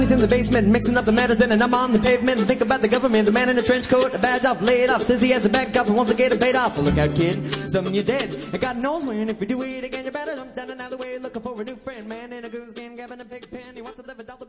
He's in the basement mixing up the medicine, and I'm on the pavement and think about the government. The man in the trench coat, a badge off, laid off, says he has a back up and wants to get it paid off. Well, look out, kid, something you're dead. And God knows when, if you do it again, you better jump down another way, looking for a new friend. Man in a goon skin, grabbing a big pen, he wants to live a dollar.